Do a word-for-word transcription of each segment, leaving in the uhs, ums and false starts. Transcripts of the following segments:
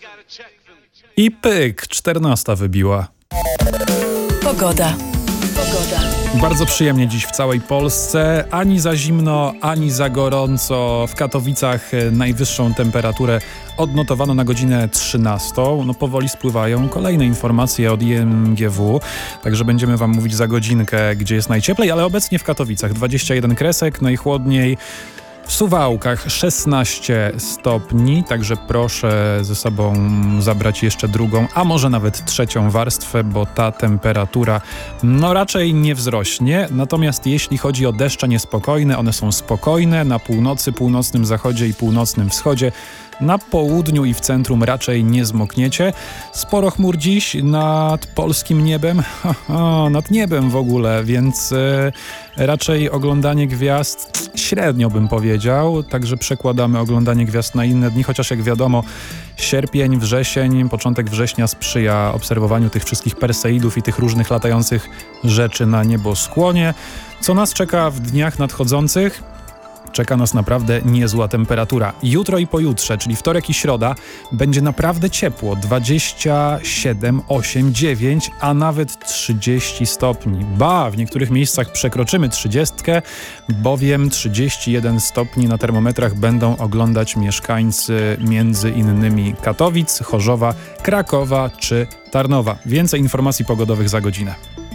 I pyk, czternasta wybiła. Pogoda. Pogoda. Bardzo przyjemnie dziś w całej Polsce. Ani za zimno, ani za gorąco. W Katowicach najwyższą temperaturę odnotowano na godzinę trzynastą. No powoli spływają kolejne informacje od I M G W. Także będziemy wam mówić za godzinkę, gdzie jest najcieplej, ale obecnie w Katowicach dwadzieścia jeden kresek, najchłodniej w Suwałkach szesnaście stopni, także proszę ze sobą zabrać jeszcze drugą, a może nawet trzecią warstwę, bo ta temperatura no raczej nie wzrośnie. Natomiast jeśli chodzi o deszcze niespokojne, one są spokojne na północy, północnym zachodzie i północnym wschodzie. Na południu i w centrum raczej nie zmokniecie. Sporo chmur dziś nad polskim niebem, nad niebem w ogóle, więc e, raczej oglądanie gwiazd średnio bym powiedział. Także przekładamy oglądanie gwiazd na inne dni, chociaż jak wiadomo sierpień, wrzesień, początek września sprzyja obserwowaniu tych wszystkich perseidów i tych różnych latających rzeczy na nieboskłonie. Co nas czeka w dniach nadchodzących? Czeka nas naprawdę niezła temperatura. Jutro i pojutrze, czyli wtorek i środa, będzie naprawdę ciepło. dwadzieścia siedem, osiem, dziewięć, a nawet trzydzieści stopni. Ba, w niektórych miejscach przekroczymy trzydziestkę, bowiem trzydzieści jeden stopni na termometrach będą oglądać mieszkańcy między innymi Katowic, Chorzowa, Krakowa czy Tarnowa. Więcej informacji pogodowych za godzinę.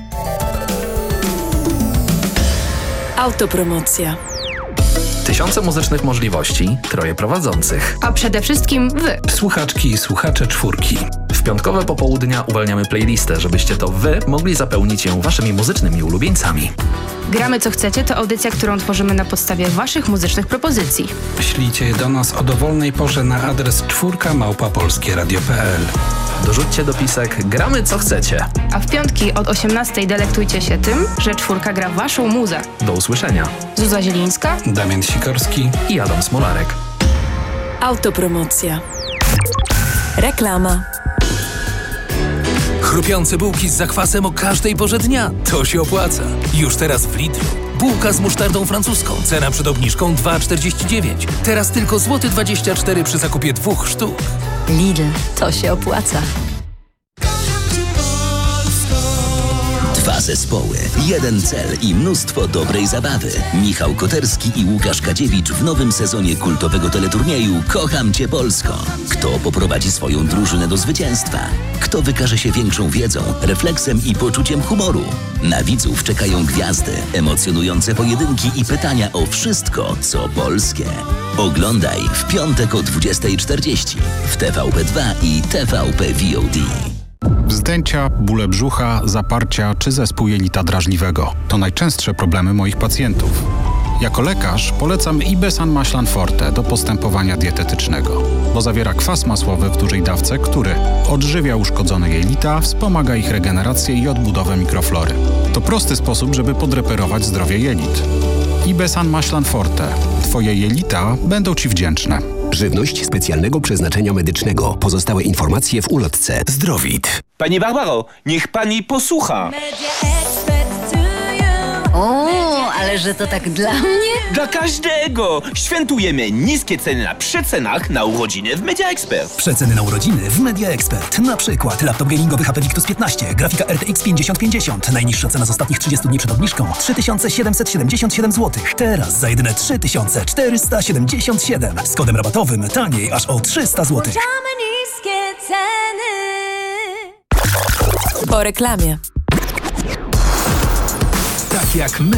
Autopromocja. Tysiące muzycznych możliwości, troje prowadzących. A przede wszystkim wy. Słuchaczki i słuchacze czwórki. W piątkowe popołudnia uwalniamy playlistę, żebyście to wy mogli zapełnić ją waszymi muzycznymi ulubieńcami. Gramy co chcecie to audycja, którą tworzymy na podstawie waszych muzycznych propozycji. Ślijcie je do nas o dowolnej porze na adres czwórka małpa polskie radio kropka p l. Dorzućcie dopisek gramy co chcecie. A w piątki od osiemnastej delektujcie się tym, że czwórka gra waszą muzę. Do usłyszenia. Zuza Zielińska, Damian Sikorski i Adam Smolarek. Autopromocja. Reklama. Chrupiące bułki z zakwasem o każdej porze dnia. To się opłaca. Już teraz w Lidlu. Bułka z musztardą francuską. Cena przed obniżką dwa czterdzieści dziewięć. Teraz tylko złoty dwadzieścia cztery przy zakupie dwóch sztuk. Lidl. To się opłaca. Dwa zespoły, jeden cel i mnóstwo dobrej zabawy. Michał Koterski i Łukasz Kadziewicz w nowym sezonie kultowego teleturnieju Kocham Cię Polsko. Kto poprowadzi swoją drużynę do zwycięstwa? Kto wykaże się większą wiedzą, refleksem i poczuciem humoru? Na widzów czekają gwiazdy, emocjonujące pojedynki i pytania o wszystko, co polskie. Oglądaj w piątek o dwudziestej czterdzieści w T V P dwa i T V P V O D. Wzdęcia, bóle brzucha, zaparcia czy zespół jelita drażliwego to najczęstsze problemy moich pacjentów. Jako lekarz polecam Ibesan Maślan Forte do postępowania dietetycznego, bo zawiera kwas masłowy w dużej dawce, który odżywia uszkodzone jelita, wspomaga ich regenerację i odbudowę mikroflory. To prosty sposób, żeby podreperować zdrowie jelit. Ibesan Maślan Forte. Twoje jelita będą Ci wdzięczne. Żywność specjalnego przeznaczenia medycznego. Pozostałe informacje w ulotce. Zdrowit. Pani Barbaro, niech pani posłucha. O, ale że to tak dla mnie? Dla każdego! Świętujemy niskie ceny na przecenach na urodziny w Media Expert. Przeceny na urodziny w Media Expert. Na przykład laptop gamingowy H P Victus piętnaście, grafika R T X pięćdziesiąt pięćdziesiąt. Najniższa cena z ostatnich trzydziestu dni przed obniżką trzy tysiące siedemset siedemdziesiąt siedem złotych. Teraz za jedyne trzy tysiące czterysta siedemdziesiąt siedem. Z kodem rabatowym taniej aż o trzysta złotych. niskie ceny. Po reklamie. Tak jak my.